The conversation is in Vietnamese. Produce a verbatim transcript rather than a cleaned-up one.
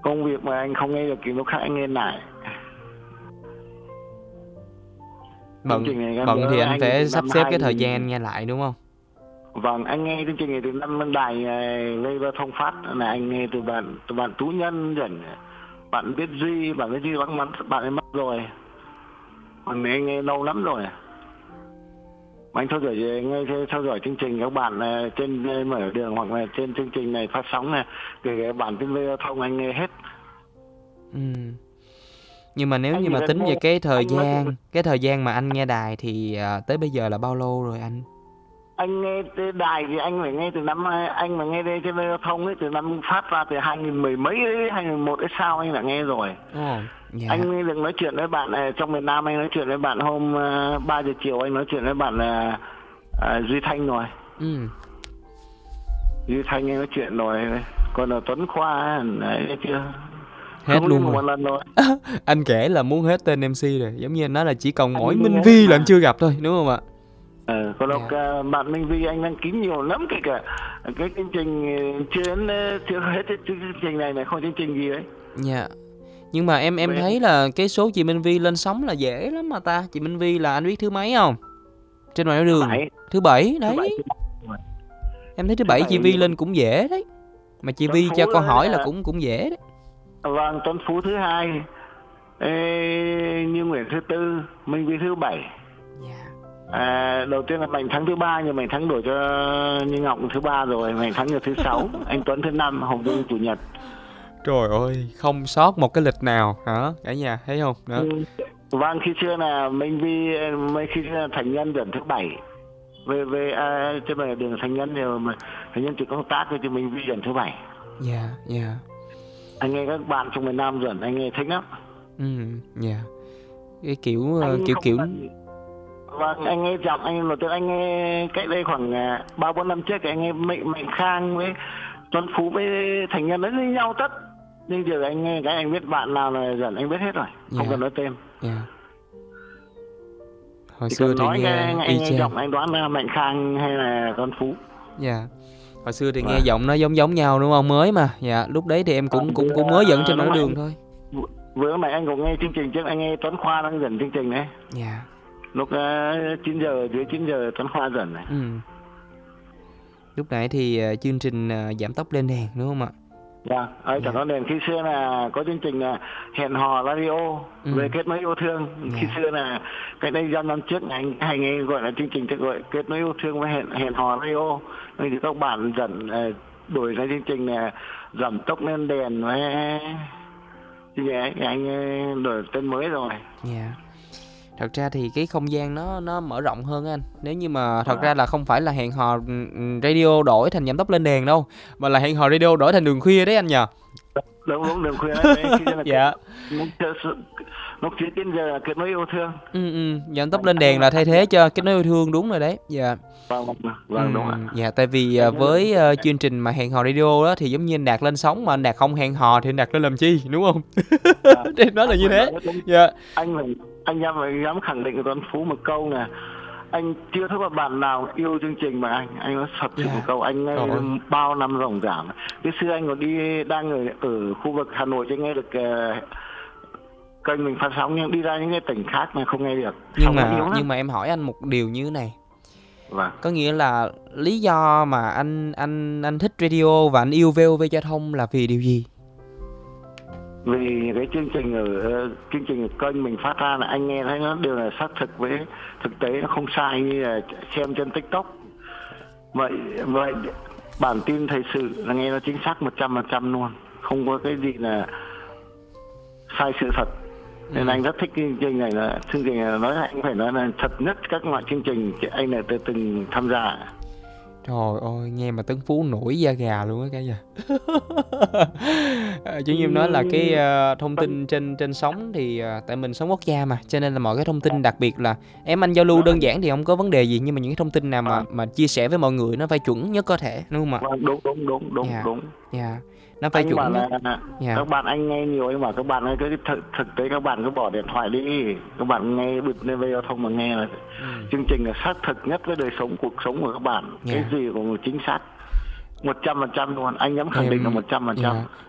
Công việc mà anh không nghe được thì lúc khác anh nghe lại. Chương Bận trình này em bận thì nhớ anh anh từ phải sắp năm xếp cái thời gian hai nghìn. anh nghe lại đúng không? Vâng, anh nghe chương trình này từ năm đài gây ra thông phát là anh nghe từ bạn từ bạn Tú Nhân dẫn, bạn biết Duy, bạn biết Duy bác mất, bạn ấy mất rồi. Còn anh nghe lâu lắm rồi. Anh theo dõi nghe theo dõi chương trình các bạn trên mở đường hoặc là trên chương trình này phát sóng này, kể cả bản tin giao thông anh nghe hết. Ừ. Nhưng mà nếu Anh như chỉ mà cần tính về nghe, cái thời anh nói chuyện, gian, cái thời gian mà anh nghe đài thì à, tới bây giờ là bao lâu rồi anh? anh nghe tới đài thì anh phải nghe từ năm anh mà nghe đây trên giao thông ấy từ năm phát ra từ hai nghìn mười mấy ấy, hai nghìn mười một ấy sao anh đã nghe rồi. Ồ, dạ. Anh được nói chuyện với bạn này, trong miền Nam anh nói chuyện với bạn hôm uh, ba giờ chiều anh nói chuyện với bạn uh, uh, Duy Thanh rồi. Ừ. Duy Thanh anh nói chuyện rồi. Còn là Tuấn Khoa đấy chưa? Hết Không lên luôn một rồi. lần rồi. Anh kể là muốn hết tên em xê rồi, giống như anh nói là chỉ còn mỗi Anh đi Minh nghe Vi là anh mà. chưa gặp thôi, đúng không ạ? Ờ, còn đâu Dạ. cả bạn Minh Vi anh đăng ký nhiều lắm, kể cả cái chương trình chưa đến chưa hết cái chương trình này này không chương trình gì đấy. Dạ. Nhưng mà em em Về thấy là cái số chị Minh Vi lên sóng là dễ lắm mà ta. Chị Minh Vi là anh biết thứ mấy không? Trên ngoài thứ đường. bảy, Thứ bảy thứ bảy, đấy. thứ bảy, Em thấy thứ thứ bảy chị bảy Vi nhiều. lên cũng dễ đấy. Mà chị Tuấn Vi cho Phú câu nữa hỏi là là cũng cũng dễ đấy. vâng, Tuấn Phú thứ hai, ê, Như Nguyễn thứ tư, Minh Vi thứ bảy. Dạ. À, đầu tiên là Mạnh Thắng thứ ba, nhưng Mạnh Thắng đổi cho Như Ngọc thứ ba rồi, Mạnh Thắng là thứ sáu, anh Tuấn thứ năm, Hồng Vinh chủ nhật. Trời ơi, không sót một cái lịch nào hả? Cả nhà thấy không? Đó. Ừ. Vâng, khi xưa là Minh Vi, mấy khi xưa là Thành Nhân dẫn thứ bảy. Về về à, trên này đường Thành Nhân đều mà Thành Nhân chỉ công tác thôi, thì Minh Vi dẫn thứ bảy. Dạ, dạ. Anh nghe các bạn trong miền Nam dẫn, anh nghe thích lắm. Ừ, dạ. Cái kiểu ờ, Anh kiểu không kiểu cần. Vâng, anh nghe giọng anh đầu tiên anh nghe cách đây khoảng à, ba bốn năm trước thì anh nghe Mạnh Mạnh Khang với Tuấn Phú với Thành Nhân nó như nhau tất. Nhưng giờ anh nghe cái anh biết bạn nào là dẫn anh biết hết rồi, không dạ, cần nói tên. dạ. Hồi Chỉ xưa cần thì nói cái nghe anh y nghe chang. giọng anh đoán là Mạnh Khang hay là Tuấn Phú. Dạ. Hồi xưa thì nghe Vâng. giọng nó giống giống nhau đúng không? Mới mà. Dạ, lúc đấy thì em À, cũng cũng vừa cũng mới dẫn trên lúc nẻo mà đường anh thôi. vừa mà anh cũng nghe chương trình trước, anh nghe Tuấn Khoa đang dẫn chương trình đấy. Dạ. Lúc uh, chín giờ dưới chín giờ Tuấn Khoa dẫn này. Ừ. Lúc nãy thì uh, chương trình uh, giảm tốc lên đèn đúng không ạ? Dạ, ở Dạ. chẳng có đèn khi xưa là có chương trình là hẹn hò radio Ừ. về kết nối yêu thương. Dạ. Khi xưa là cách đây dăm năm trước anh hay nghe gọi là chương trình tự gọi kết nối yêu thương với hẹn hẹn hò radio. Nên thì các bạn dẫn uh, đổi ra chương trình là giảm tốc lên đèn với thì vậy anh uh, đổi tên mới rồi. Dạ. Thật ra thì cái không gian nó nó mở rộng hơn anh. Nếu như mà thật Vâng. ra là không phải là hẹn hò radio đổi thành giảm tốc lên đèn đâu, mà là hẹn hò radio đổi thành đường khuya đấy anh nhờ. Đúng đúng đường khuya đấy, đấy. Khi là Dạ. lúc lúc chín chín giờ là kết nối yêu thương. Ừ ừ, giảm tốc lên đèn là thay thế cho kết nối yêu thương, đúng rồi đấy. Dạ. Vâng vâng, Ừ, vâng đúng ạ. dạ tại vì à, Anh nhớ với được. à, chương trình mà hẹn hò radio đó thì giống như anh Đạt lên sóng mà anh Đạt không hẹn hò thì anh Đạt lên làm chi, đúng không? À, Thì nó là anh như phải nói thế. đúng. Dạ. Anh phải anh em phải dám khẳng định với Tuấn Phú một câu là anh chưa thấy một bạn nào yêu chương trình mà anh anh nói thật sự Dạ. một câu, anh nghe Trời ơi. bao năm ròng rã. Cái xưa anh còn đi đang ở, ở khu vực Hà Nội cho nghe được uh, kênh mình phát sóng, nhưng đi ra những cái tỉnh khác mà không nghe được. Nhưng Xong nó yếu mà lắm. nhưng mà em hỏi anh một điều như thế này. Vâng. Có nghĩa là lý do mà anh anh anh thích radio và anh yêu vê o vê Giao thông là vì điều gì? Vì cái chương trình ở chương trình ở kênh mình phát ra là anh nghe thấy nó đều là xác thực với thực tế, nó không sai như là xem trên TikTok. Vậy vậy bản tin thời sự là nghe nó chính xác một trăm phần trăm luôn, không có cái gì là sai sự thật. Nên Ừ. anh rất thích cái chương trình này, là chương trình này nói là anh phải nói là thật nhất các loại chương trình anh là từng tham gia. Trời ơi, nghe mà Tấn Phú nổi da gà luôn á cả nhà. À, chứ như em nói là cái uh, thông tin trên trên sóng thì uh, tại mình sống quốc gia mà, cho nên là mọi cái thông tin, đặc biệt là em anh giao lưu đơn giản thì không có vấn đề gì, nhưng mà những cái thông tin nào mà mà chia sẻ với mọi người nó phải chuẩn nhất có thể, đúng không ạ? Vâng, đúng đúng đúng đúng Dạ. đúng. Dạ. Nó phải Anh bảo chuẩn nhất. là Dạ. các bạn anh nghe nhiều, anh bảo các bạn ơi, cái thực, thực tế các bạn cứ bỏ điện thoại đi, các bạn nghe bật lên giao thông mà nghe là Ừ. chương trình là xác thực nhất với đời sống, cuộc sống của các bạn. Dạ. Cái gì cũng chính xác một trăm phần trăm luôn, anh dám khẳng định là Em một trăm phần trăm. dạ.